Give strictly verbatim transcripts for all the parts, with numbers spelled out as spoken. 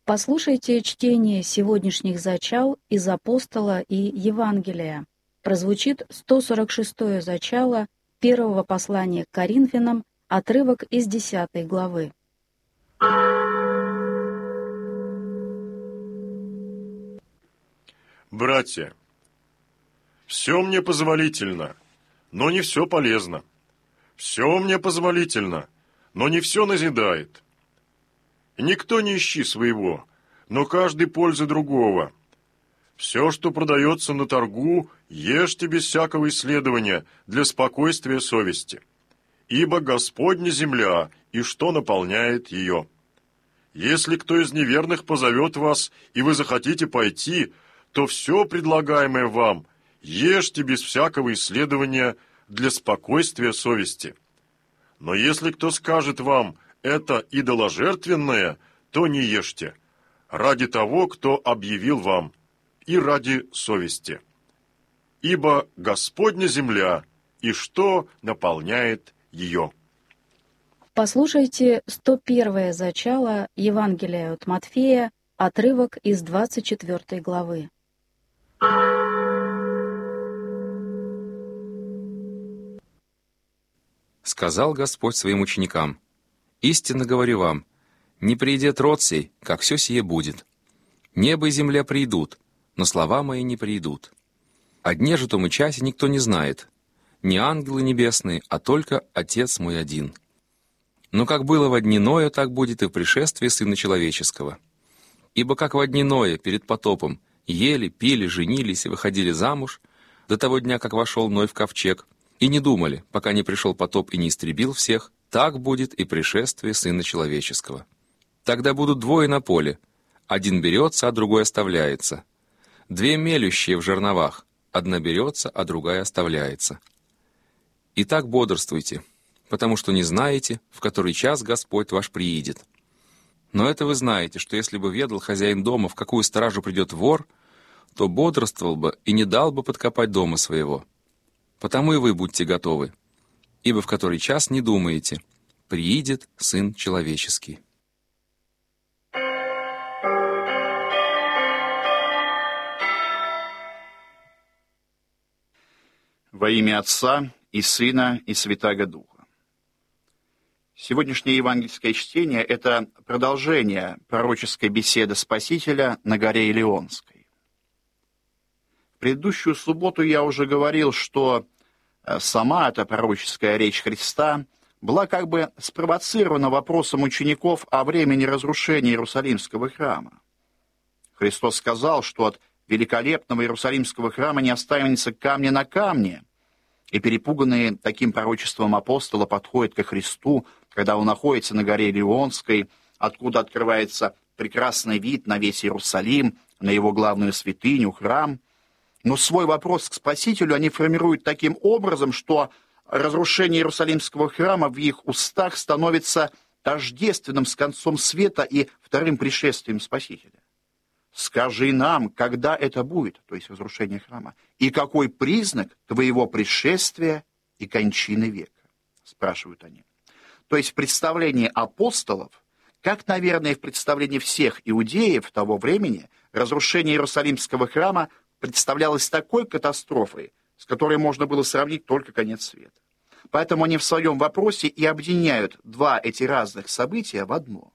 Послушайте чтение сегодняшних зачал из Апостола и Евангелия. Прозвучит сто сорок шестое зачало первого послания к Коринфянам, отрывок из десятой главы. Братья, все мне позволительно, но не все полезно. Все мне позволительно, но не все назидает. Никто не ищи своего, но каждый пользы другого. Все, что продается на торгу, ешьте без всякого исследования для спокойствия совести. Ибо Господня земля, и что наполняет ее. Если кто из неверных позовет вас, и вы захотите пойти, то все предлагаемое вам ешьте без всякого исследования для спокойствия совести. Но если кто скажет вам «это идоложертвенное», то не ешьте, ради того, кто объявил вам, и ради совести. Ибо Господня земля, и что наполняет ее. Послушайте сто первое зачало Евангелия от Матфея, отрывок из двадцать четвёртой главы. Сказал Господь своим ученикам: «Истинно говорю вам, не придет род сей, как все сие будет. Небо и земля придут, но слова мои не придут. О дне же том и часе никто не знает, не ангелы небесные, а только Отец мой один. Но как было во дни Ноя, так будет и в пришествии Сына Человеческого. Ибо как во дни Ноя перед потопом ели, пили, женились и выходили замуж, до того дня, как вошел Ной в ковчег, и не думали, пока не пришел потоп и не истребил всех, так будет и пришествие Сына Человеческого. Тогда будут двое на поле, один берется, а другой оставляется. Две мелющие в жерновах, одна берется, а другая оставляется. Итак, бодрствуйте, потому что не знаете, в который час Господь ваш приидет. Но это вы знаете, что если бы ведал хозяин дома, в какую стражу придет вор, то бодрствовал бы и не дал бы подкопать дома своего. Потому и вы будьте готовы, ибо в который час не думаете, приидет Сын Человеческий». Во имя Отца и Сына и Святаго Духа. Сегодняшнее евангельское чтение – это продолжение пророческой беседы Спасителя на горе Илионской. В предыдущую субботу я уже говорил, что сама эта пророческая речь Христа была как бы спровоцирована вопросом учеников о времени разрушения Иерусалимского храма. Христос сказал, что от великолепного Иерусалимского храма не останется камня на камне, и перепуганные таким пророчеством апостола подходят ко Христу, когда он находится на горе Илионской, откуда открывается прекрасный вид на весь Иерусалим, на его главную святыню, храм. Но свой вопрос к Спасителю они формируют таким образом, что разрушение Иерусалимского храма в их устах становится тождественным с концом света и вторым пришествием Спасителя. «Скажи нам, когда это будет», то есть разрушение храма, «и какой признак твоего пришествия и кончины века?» спрашивают они. То есть в представлении апостолов, как, наверное, в представлении всех иудеев того времени, разрушение Иерусалимского храма представлялось такой катастрофой, с которой можно было сравнить только конец света. Поэтому они в своем вопросе и объединяют два эти разных события в одно.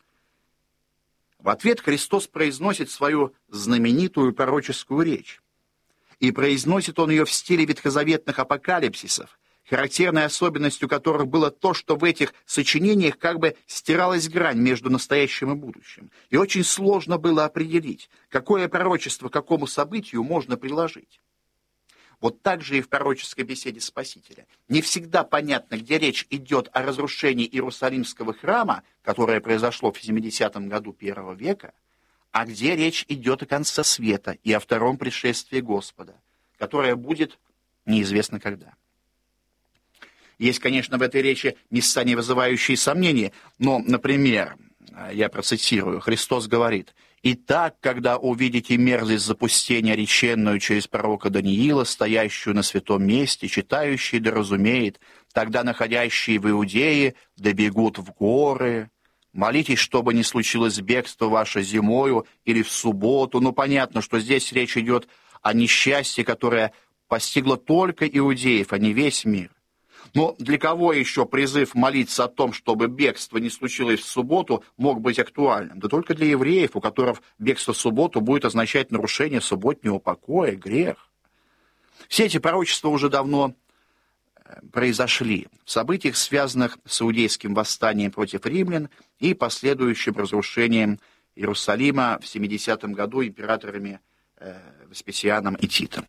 В ответ Христос произносит свою знаменитую пророческую речь. И произносит он ее в стиле ветхозаветных апокалипсисов, характерной особенностью которых было то, что в этих сочинениях как бы стиралась грань между настоящим и будущим. И очень сложно было определить, какое пророчество к какому событию можно приложить. Вот так же и в пророческой беседе Спасителя. Не всегда понятно, где речь идет о разрушении Иерусалимского храма, которое произошло в семидесятом году первого века, а где речь идет о конце света и о втором пришествии Господа, которое будет неизвестно когда. Есть, конечно, в этой речи места, не вызывающие сомнений, но, например, я процитирую, Христос говорит: «Итак, когда увидите мерзость запустения, реченную через пророка Даниила, стоящую на святом месте, читающий да разумеет, тогда находящие в Иудее добегут в горы, Молитесь, чтобы не случилось бегство ваше зимою или в субботу. Ну, понятно, что здесь речь идет о несчастье, которое постигло только иудеев, а не весь мир. Но для кого еще призыв молиться о том, чтобы бегство не случилось в субботу, мог быть актуальным? Да только для евреев, у которых бегство в субботу будет означать нарушение субботнего покоя, грех. Все эти пророчества уже давно произошли в событиях, связанных с иудейским восстанием против римлян и последующим разрушением Иерусалима в семидесятом году императорами э, Веспасианом и Титом.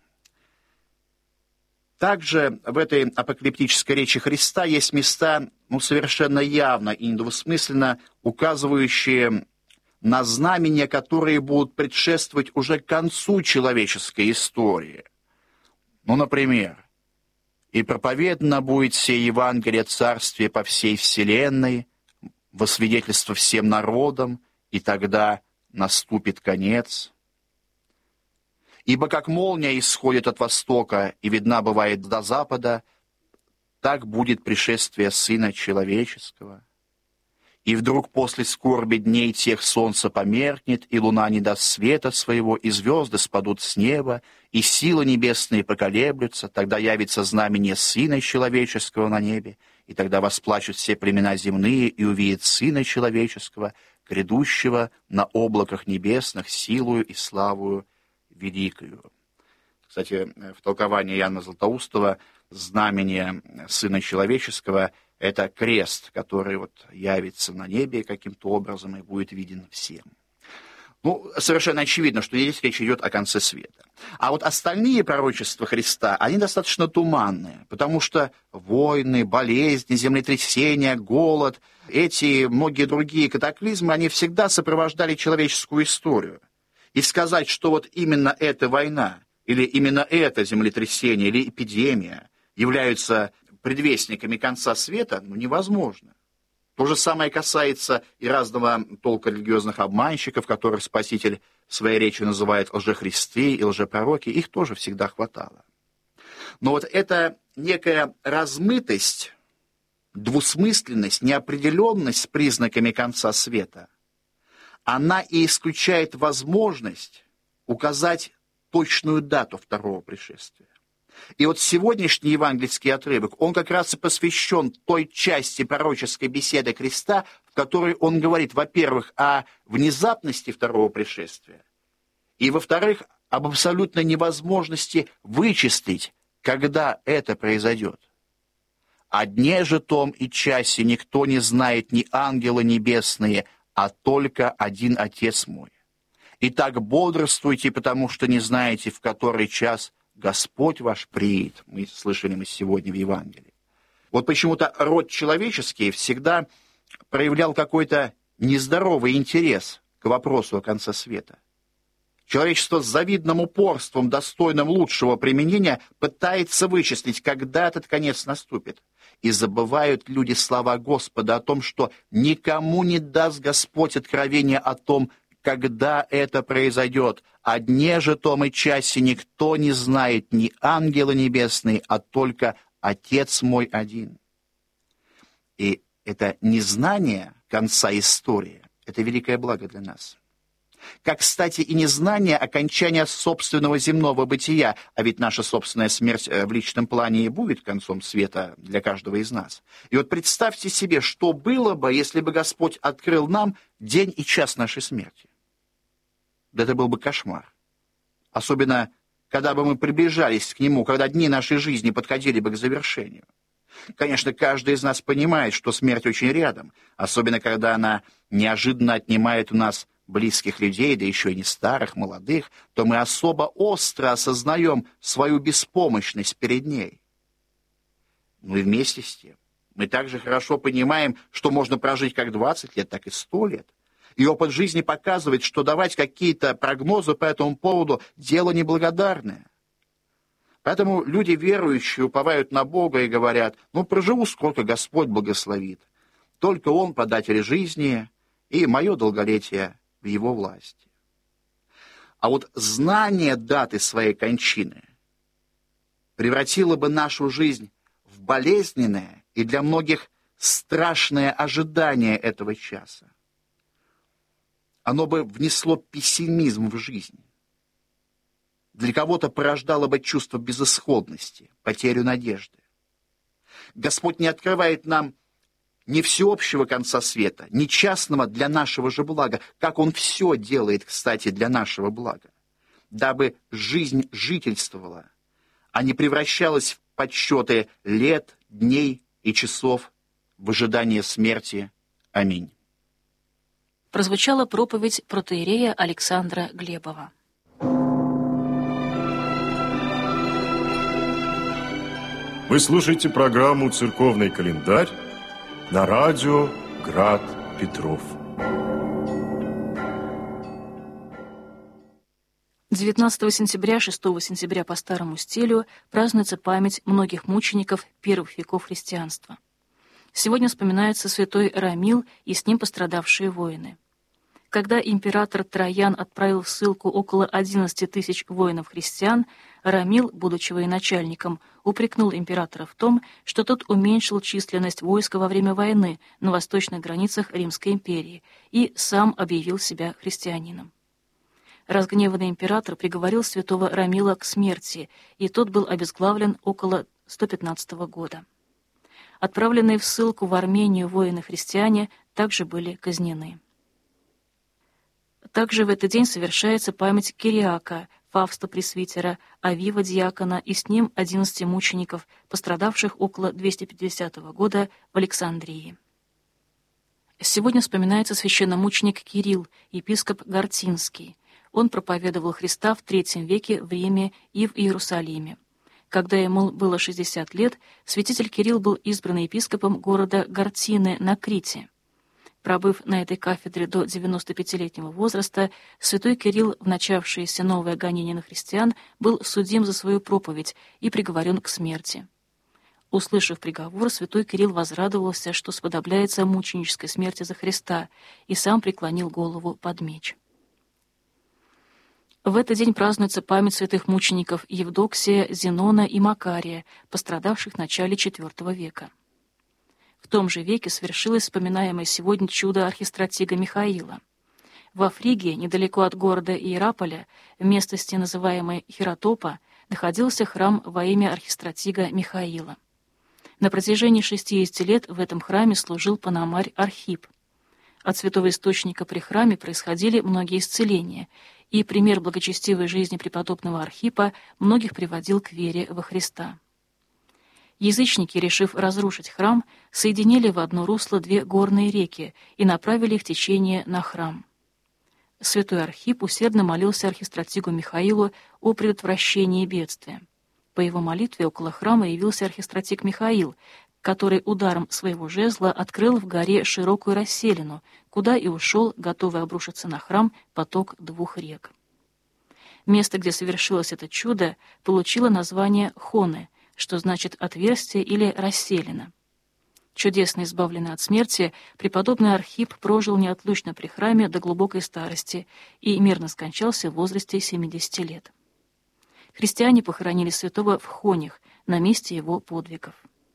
Также в этой апокалиптической речи Христа есть места, ну, совершенно явно и недвусмысленно указывающие на знамения, которые будут предшествовать уже концу человеческой истории. Ну, например, «И проповедано будет сие Евангелие Царствия по всей вселенной, во свидетельство всем народам, и тогда наступит конец. Ибо как молния исходит от востока и видна бывает до запада, так будет пришествие Сына Человеческого. И вдруг после скорби дней тех солнце померкнет, и луна не даст света своего, и звезды спадут с неба, и силы небесные поколеблются, тогда явится знамение Сына Человеческого на небе, и тогда восплачут все племена земные, и увидят Сына Человеческого, грядущего на облаках небесных, силою и славою великою». Кстати, в толковании Иоанна Златоустова знамение Сына Человеческого — это крест, который вот явится на небе каким-то образом и будет виден всем. Ну, совершенно очевидно, что здесь речь идет о конце света. А вот остальные пророчества Христа, они достаточно туманные, потому что войны, болезни, землетрясения, голод, эти многие другие катаклизмы, они всегда сопровождали человеческую историю. И сказать, что вот именно эта война, или именно это землетрясение, или эпидемия являются предвестниками конца света, ну, невозможно. То же самое касается и разного толка религиозных обманщиков, которых Спаситель в своей речи называет лжехристы и лжепророки, их тоже всегда хватало. Но вот эта некая размытость, двусмысленность, неопределенность с признаками конца света, она и исключает возможность указать точную дату второго пришествия. И вот сегодняшний евангельский отрывок, он как раз и посвящен той части пророческой беседы Христа, в которой он говорит, во-первых, о внезапности второго пришествия, и, во-вторых, об абсолютной невозможности вычислить, когда это произойдет. «О дне же том и часе никто не знает, ни ангелы небесные, а только один Отец мой. Итак, бодрствуйте, потому что не знаете, в который час Господь ваш приидет». Мы слышали мы сегодня в Евангелии. Вот почему-то род человеческий всегда проявлял какой-то нездоровый интерес к вопросу о конце света. Человечество с завидным упорством, достойным лучшего применения, пытается вычислить, когда этот конец наступит. И забывают люди слова Господа о том, что никому не даст Господь откровения о том, когда это произойдет. О дне же том и часе никто не знает, ни ангелы небесные, а только Отец мой один. И это незнание конца истории, это великое благо для нас. Как, кстати, и незнание окончания собственного земного бытия, а ведь наша собственная смерть в личном плане и будет концом света для каждого из нас. И вот представьте себе, что было бы, если бы Господь открыл нам день и час нашей смерти. Да это был бы кошмар. Особенно, когда бы мы приближались к Нему, когда дни нашей жизни подходили бы к завершению. Конечно, каждый из нас понимает, что смерть очень рядом, особенно когда она неожиданно отнимает у нас близких людей, да еще и не старых, молодых, то мы особо остро осознаем свою беспомощность перед ней. Ну и вместе с тем, мы также хорошо понимаем, что можно прожить как двадцать лет, так и сто лет. И опыт жизни показывает, что давать какие-то прогнозы по этому поводу – дело неблагодарное. Поэтому люди верующие уповают на Бога и говорят, ну, проживу, сколько Господь благословит. Только Он податель жизни, и мое долголетие в Его власти. А вот знание даты своей кончины превратило бы нашу жизнь в болезненное и для многих страшное ожидание этого часа. оно бы внесло пессимизм в жизнь. Для кого-то порождало бы чувство безысходности, потерю надежды. Господь не открывает нам ни всеобщего конца света, ни частного для нашего же блага, как Он все делает, кстати, для нашего блага, дабы жизнь жительствовала, а не превращалась в подсчеты лет, дней и часов в ожидании смерти. Аминь. Прозвучала проповедь протоиерея Александра Глебова. Вы слушаете программу «Церковный календарь» на радио «Град Петров». девятнадцатого сентября, шестого сентября по старому стилю празднуется память многих мучеников первых веков христианства. Сегодня вспоминается святой Рамил и с ним пострадавшие воины. Когда император Троян отправил в ссылку около одиннадцати тысяч воинов-христиан, Рамил, будучи военачальником, упрекнул императора в том, что тот уменьшил численность войска во время войны на восточных границах Римской империи и сам объявил себя христианином. Разгневанный император приговорил святого Рамила к смерти, и тот был обезглавлен около сто пятнадцатого года. Отправленные в ссылку в Армению воины-христиане также были казнены. Также в этот день совершается память Кириака, Фавста пресвитера, Авива диакона и с ним одиннадцати мучеников, пострадавших около двухсот пятидесятого года в Александрии. Сегодня вспоминается священномученик Кирилл, епископ Гортинский. Он проповедовал Христа в третьем веке в Риме и в Иерусалиме. Когда ему было шестьдесят лет, святитель Кирилл был избран епископом города Гортины на Крите. Пробыв на этой кафедре до девяностопятилетнего возраста, святой Кирилл в начавшееся новое гонение на христиан был судим за свою проповедь и приговорен к смерти. Услышав приговор, святой Кирилл возрадовался, что сподобляется мученической смерти за Христа, и сам преклонил голову под меч. В этот день празднуется память святых мучеников Евдоксия, Зенона и Макария, пострадавших в начале четвёртого века. В том же веке свершилось вспоминаемое сегодня чудо архистратига Михаила. Во Фригии, недалеко от города Иераполя, в местности, называемой Хиротопа, находился храм во имя архистратига Михаила. На протяжении шестидесяти лет в этом храме служил пономарь Архип. От святого источника при храме происходили многие исцеления, и пример благочестивой жизни преподобного Архипа многих приводил к вере во Христа. Язычники, решив разрушить храм, соединили в одно русло две горные реки и направили их течение на храм. Святой Архип усердно молился архистратигу Михаилу о предотвращении бедствия. По его молитве около храма явился архистратиг Михаил, который ударом своего жезла открыл в горе широкую расселину, куда и ушел, готовый обрушиться на храм, поток двух рек. Место, где совершилось это чудо, получило название Хоне, что значит «отверстие» или «расселина». Чудесно избавленный от смерти, преподобный Архип прожил неотлучно при храме до глубокой старости и мирно скончался в возрасте семидесяти лет. Христиане похоронили святого в Хонях, на месте его подвигов.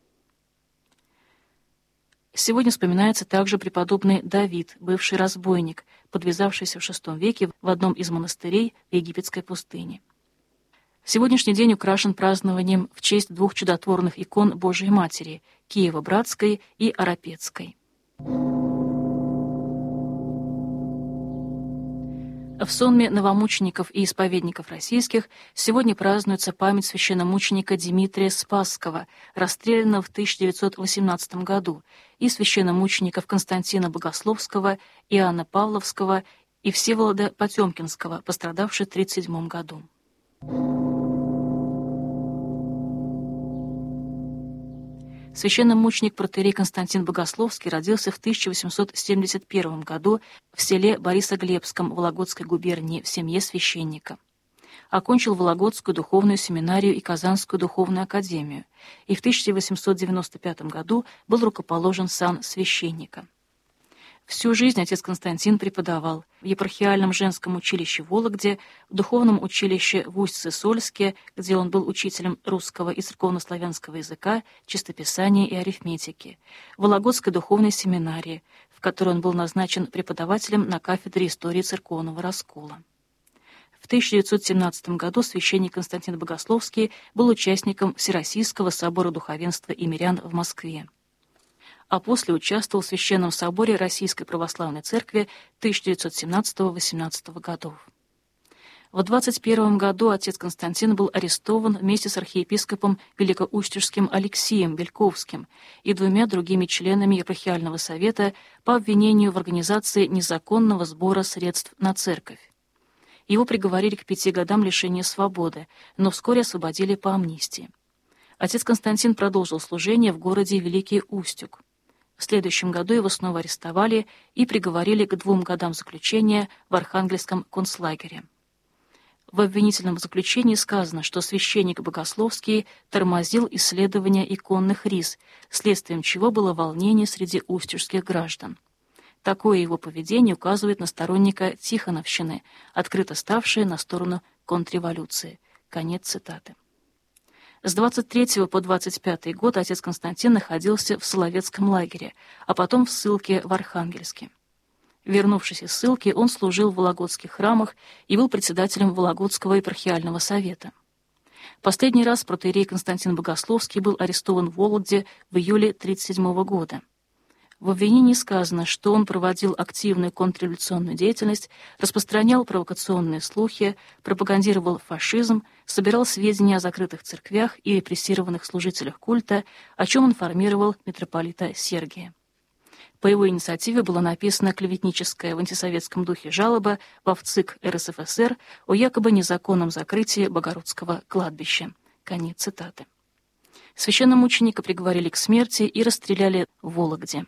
Сегодня вспоминается также преподобный Давид, бывший разбойник, подвязавшийся в шестом веке в одном из монастырей в египетской пустыне. Сегодняшний день украшен празднованием в честь двух чудотворных икон Божией Матери – Киево-Братской и Арапетской. В сонме новомучеников и исповедников российских сегодня празднуется память священномученика Дмитрия Спасского, расстрелянного в тысяча девятьсот восемнадцатом году, и священномучеников Константина Богословского, Иоанна Павловского и Всеволода Потемкинского, пострадавших в тридцать седьмом году. Священномученик протоиерей Константин Богословский родился в тысяча восемьсот семьдесят первом году в селе Борисоглебском Вологодской губернии в семье священника. Окончил Вологодскую духовную семинарию и Казанскую духовную академию, и в тысяча восемьсот девяносто пятом году был рукоположен сан священника. Всю жизнь отец Константин преподавал в епархиальном женском училище в Вологде, в духовном училище в Усть-Сысольске, где он был учителем русского и церковнославянского языка, чистописания и арифметики, в Вологодской духовной семинарии, в которой он был назначен преподавателем на кафедре истории церковного раскола. В тысяча девятьсот семнадцатом году священник Константин Богословский был участником Всероссийского собора духовенства и мирян в Москве, а после участвовал в Священном соборе Российской Православной Церкви тысяча девятьсот семнадцатого — восемнадцатого годов. В двадцать первом году отец Константин был арестован вместе с архиепископом Великоустюжским Алексием Бельковским и двумя другими членами епархиального совета по обвинению в организации незаконного сбора средств на церковь. Его приговорили к пяти годам лишения свободы, но вскоре освободили по амнистии. Отец Константин продолжил служение в городе Великий Устюг. В следующем году его снова арестовали и приговорили к двум годам заключения в Архангельском концлагере. В обвинительном заключении сказано, что священник Богословский тормозил исследования иконных рис, следствием чего было волнение среди устюжских граждан. Такое его поведение указывает на сторонника Тихоновщины, открыто ставшее на сторону контрреволюции. Конец цитаты. С двадцать третьего по двадцать пятый год отец Константин находился в Соловецком лагере, а потом в ссылке в Архангельске. Вернувшись из ссылки, он служил в вологодских храмах и был председателем Вологодского епархиального совета. Последний раз протоиерей Константин Богословский был арестован в Вологде в июле тысяча девятьсот тридцать седьмого года. В обвинении сказано, что он проводил активную контрреволюционную деятельность, распространял провокационные слухи, пропагандировал фашизм, собирал сведения о закрытых церквях и репрессированных служителях культа, о чем информировал митрополита Сергия. По его инициативе была написана клеветническая в антисоветском духе жалоба во ВЦИК эр эс эф эс эр о якобы незаконном закрытии Богородского кладбища. Конец цитаты. Священномученика приговорили к смерти и расстреляли в Вологде.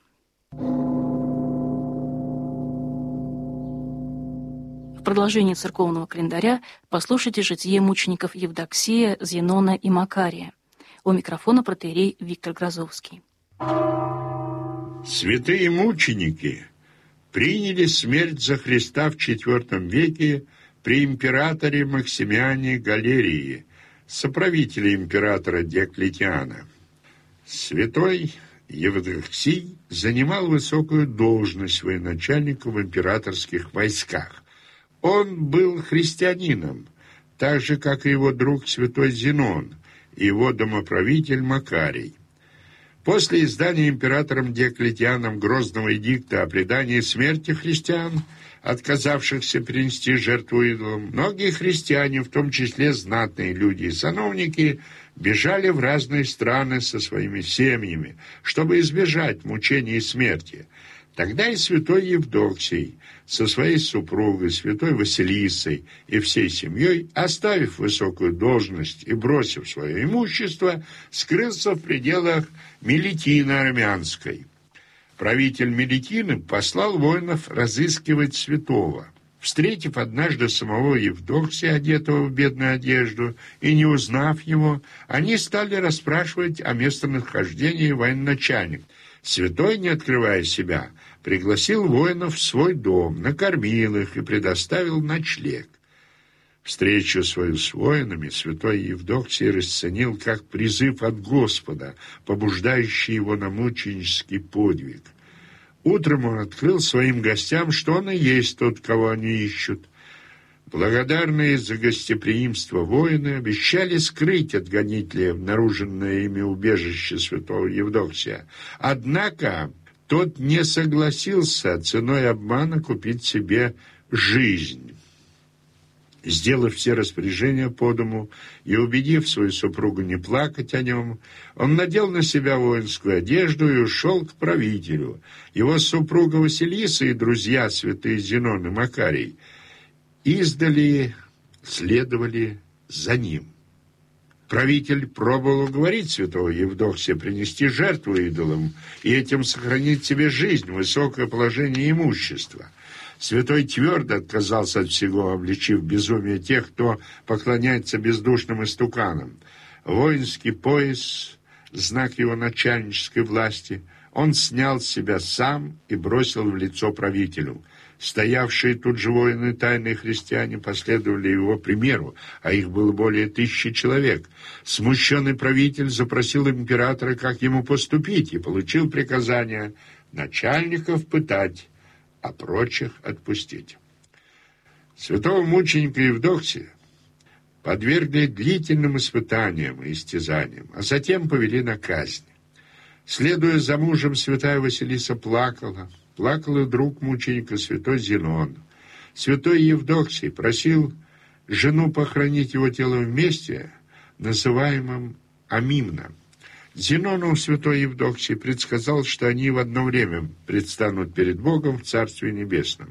В продолжении церковного календаря послушайте житие мучеников Евдоксия, Зенона и Макария. У микрофона протоиерей Виктор Грозовский. Святые мученики приняли смерть за Христа в четвёртом веке при императоре Максимиане Галерии, соправителе императора Диоклетиана. Святой Евдоксий занимал высокую должность военачальника в императорских войсках. Он был христианином, так же, как и его друг святой Зенон и его домоправитель Макарий. После издания императором Диоклетианом грозного эдикта о предании смерти христиан, отказавшихся принести жертву идолам, многие христиане, в том числе знатные люди и сановники, бежали в разные страны со своими семьями, чтобы избежать мучений и смерти. Тогда и святой Евдоксий со своей супругой, святой Василисой и всей семьей, оставив высокую должность и бросив свое имущество, скрылся в пределах Мелитины Армянской. Правитель Мелитины послал воинов разыскивать святого. Встретив однажды самого Евдоксия, одетого в бедную одежду, и не узнав его, они стали расспрашивать о местонахождении военачальника. Святой, не открывая себя, пригласил воинов в свой дом, накормил их и предоставил ночлег. Встречу свою с воинами святой Евдоксий расценил как призыв от Господа, побуждающий его на мученический подвиг. Утром он открыл своим гостям, что он и есть тот, кого они ищут. Благодарные за гостеприимство воины обещали скрыть от гонителя обнаруженное ими убежище святого Евдоксия. Однако тот не согласился ценой обмана купить себе жизнь. Сделав все распоряжения по дому и убедив свою супругу не плакать о нем, он надел на себя воинскую одежду и ушел к правителю. Его супруга Василиса и друзья святые Зенон и Макарий издали следовали за ним. Правитель пробовал уговорить святого Евдоксия принести жертву идолам и этим сохранить себе жизнь, высокое положение и имущество. Святой твердо отказался от всего, обличив безумие тех, кто поклоняется бездушным истуканам. Воинский пояс, знак его начальнической власти, Он снял с себя сам и бросил в лицо правителю. Стоявшие тут же воины тайные христиане последовали его примеру, а их было более тысячи человек. Смущенный правитель запросил императора, как ему поступить, и получил приказание начальников пытать, а прочих отпустить. Святого мученика Евдоксия подвергли длительным испытаниям и истязаниям, а затем повели на казнь. Следуя за мужем, святая Василиса плакала. Плакал и друг мученика, святой Зенон. Святой Евдоксий просил жену похоронить его тело в месте, называемом Амимна. Зенону святой Евдоксий предсказал, что они в одно время предстанут перед Богом в Царстве Небесном.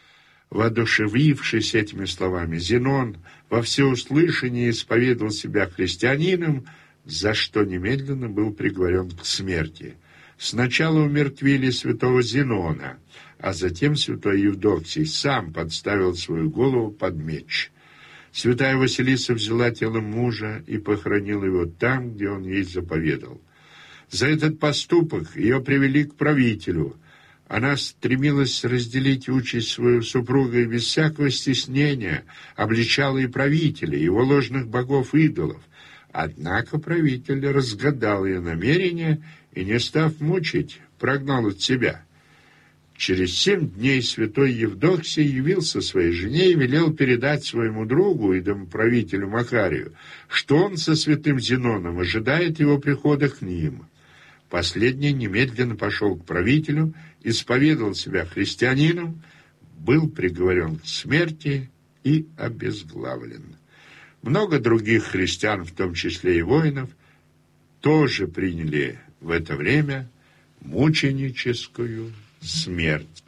Воодушевившись этими словами, Зенон во всеуслышание исповедовал себя христианином, за что немедленно был приговорен к смерти. Сначала умертвили святого Зенона, а затем святой Евдоксий сам подставил свою голову под меч. Святая Василиса взяла тело мужа и похоронила его там, где он ей заповедал. За этот поступок ее привели к правителю. Она стремилась разделить участь свою супруга и без всякого стеснения обличала и правителя, его ложных богов-идолов. Однако правитель разгадал ее намерение и, не став мучить, прогнал от себя. Через семь дней святой Евдоксий явился своей жене и велел передать своему другу и домоправителю Макарию, что он со святым Зеноном ожидает его прихода к ним. Последний немедленно пошел к правителю, исповедовал себя христианином, был приговорен к смерти и обезглавлен. Много других христиан, в том числе и воинов, тоже приняли в это время мученическую смерть.